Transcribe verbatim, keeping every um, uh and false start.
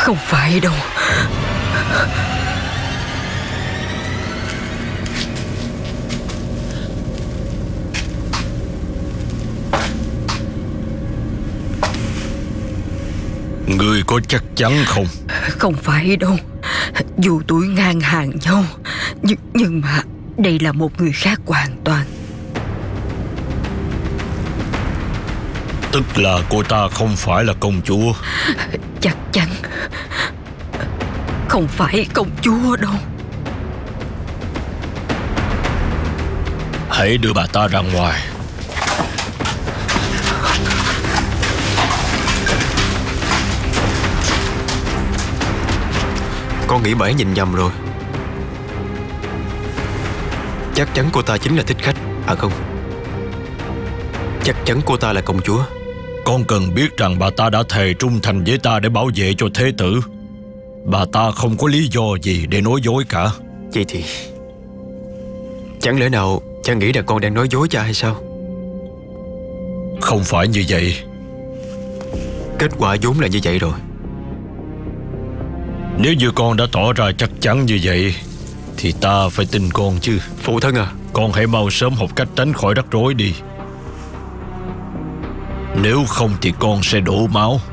Không phải đâu. Ngươi có chắc chắn không? Không phải đâu. Dù tuổi ngang hàng nhau, nhưng, nhưng mà đây là một người khác hoàn toàn. Tức là cô ta không phải là công chúa? Chắc chắn không phải công chúa đâu. Hãy đưa bà ta ra ngoài. Con nghĩ bà ấy nhìn nhầm rồi. Chắc chắn cô ta chính là thích khách. À không, chắc chắn cô ta là công chúa. Con cần biết rằng bà ta đã thề trung thành với ta để bảo vệ cho thế tử. Bà ta không có lý do gì để nói dối cả. Vậy thì chẳng lẽ nào cha nghĩ rằng con đang nói dối cha hay sao? Không phải như vậy. Kết quả vốn là như vậy rồi. Nếu như con đã tỏ ra chắc chắn như vậy thì ta phải tin con chứ. Phụ thân à, con hãy mau sớm học cách tránh khỏi rắc rối đi. Nếu không thì con sẽ đổ máu.